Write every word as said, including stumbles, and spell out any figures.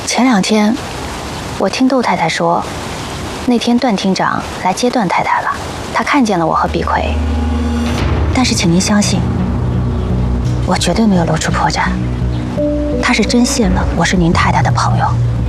前两天，我听窦太太说，那天段厅长来接段太太了，他看见了我和碧葵。但是请您相信，我绝对没有露出破绽，他是真信了我是您太太的朋友。